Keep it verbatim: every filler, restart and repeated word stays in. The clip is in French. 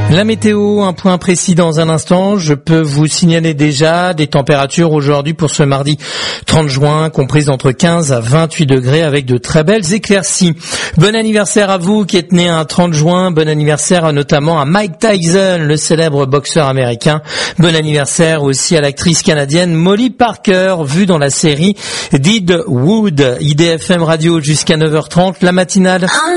La météo, un point précis dans un instant. Je peux vous signaler déjà des températures aujourd'hui pour ce mardi trente juin, comprises entre quinze à vingt-huit degrés avec de très belles éclaircies. Bon anniversaire à vous qui êtes né un trente juin. Bon anniversaire notamment à Mike Tyson, le célèbre boxeur américain. Bon anniversaire aussi à l'actrice canadienne Molly Parker, vue dans la série Deadwood. I D F M Radio jusqu'à neuf heures trente, la matinale.